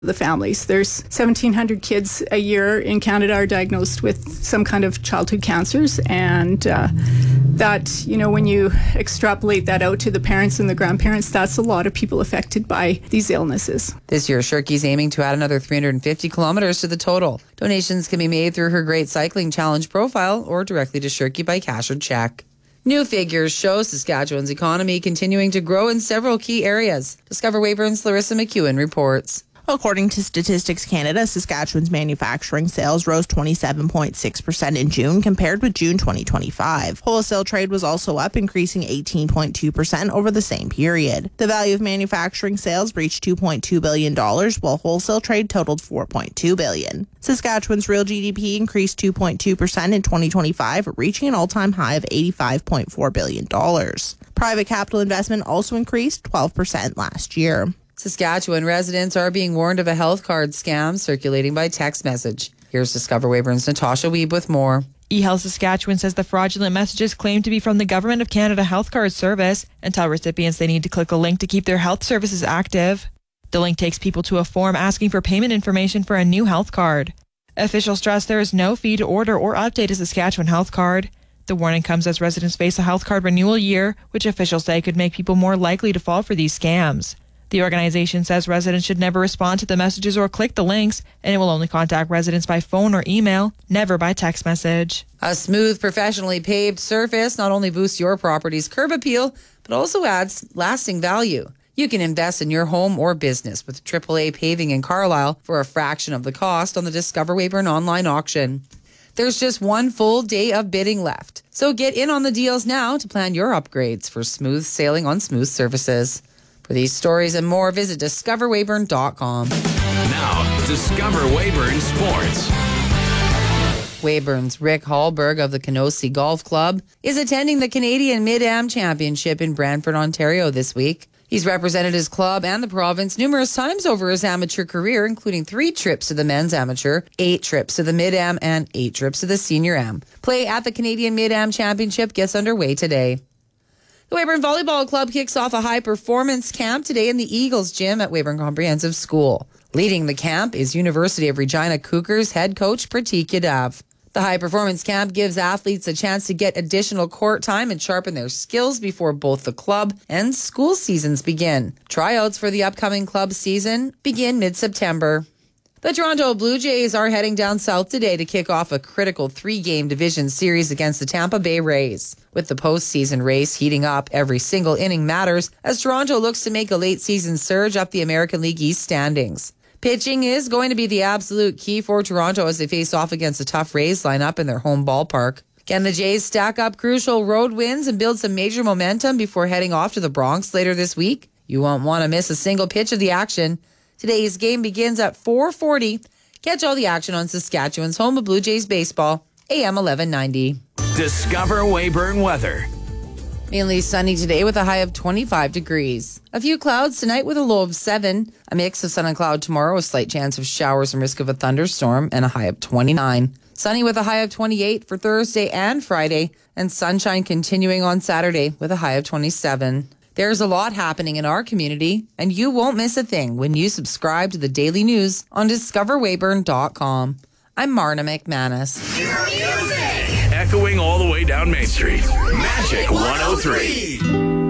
the families. There's 1,700 kids a year in Canada are diagnosed with some kind of childhood cancers, and that, when you extrapolate that out to the parents and the grandparents, that's a lot of people affected by these illnesses. This year, Shirky's aiming to add another 350 kilometers to the total. Donations can be made through her Great Cycling Challenge profile or directly to Shirky by cash or check. New figures show Saskatchewan's economy continuing to grow in several key areas. Discover Weyburn's Larissa McEwen reports. According to Statistics Canada, Saskatchewan's manufacturing sales rose 27.6% in June compared with June 2025. Wholesale trade was also up, increasing 18.2% over the same period. The value of manufacturing sales reached $2.2 billion, while wholesale trade totaled $4.2 billion. Saskatchewan's real GDP increased 2.2% in 2025, reaching an all-time high of $85.4 billion. Private capital investment also increased 12% last year. Saskatchewan residents are being warned of a health card scam circulating by text message. Here's Discover Weyburn's Natasha Wiebe with more. eHealth Saskatchewan says the fraudulent messages claim to be from the Government of Canada Health Card Service and tell recipients they need to click a link to keep their health services active. The link takes people to a form asking for payment information for a new health card. Officials stress there is no fee to order or update a Saskatchewan health card. The warning comes as residents face a health card renewal year, which officials say could make people more likely to fall for these scams. The organization says residents should never respond to the messages or click the links, and it will only contact residents by phone or email, never by text message. A smooth, professionally paved surface not only boosts your property's curb appeal, but also adds lasting value. You can invest in your home or business with AAA Paving in Carlisle for a fraction of the cost on the Discover Weyburn online auction. There's just one full day of bidding left, so get in on the deals now to plan your upgrades for smooth sailing on smooth surfaces. For these stories and more, visit discoverweyburn.com. Now, Discover Weyburn Sports. Weyburn's Rick Hallberg of the Kenosee Golf Club is attending the Canadian Mid-Am Championship in Brantford, Ontario this week. He's represented his club and the province numerous times over his amateur career, including 3 trips to the men's amateur, 8 trips to the Mid-Am, and 8 trips to the Senior Am. Play at the Canadian Mid-Am Championship gets underway today. The Weyburn Volleyball Club kicks off a high-performance camp today in the Eagles Gym at Weyburn Comprehensive School. Leading the camp is University of Regina Cougars head coach Pratik Yadav. The high-performance camp gives athletes a chance to get additional court time and sharpen their skills before both the club and school seasons begin. Tryouts for the upcoming club season begin mid-September. The Toronto Blue Jays are heading down south today to kick off a critical 3-game division series against the Tampa Bay Rays. With the postseason race heating up, every single inning matters as Toronto looks to make a late-season surge up the American League East standings. Pitching is going to be the absolute key for Toronto as they face off against a tough Rays lineup in their home ballpark. Can the Jays stack up crucial road wins and build some major momentum before heading off to the Bronx later this week? You won't want to miss a single pitch of the action. Today's game begins at 4:40. Catch all the action on Saskatchewan's home of Blue Jays baseball, AM 1190. Discover Weyburn weather. Mainly sunny today with a high of 25 degrees. A few clouds tonight with a low of 7. A mix of sun and cloud tomorrow, a slight chance of showers and risk of a thunderstorm, and a high of 29. Sunny with a high of 28 for Thursday and Friday, and sunshine continuing on Saturday with a high of 27. There's a lot happening in our community, and you won't miss a thing when you subscribe to the daily news on discoverweyburn.com. I'm Marna McManus. Echoing all the way down Main Street. Magic 103.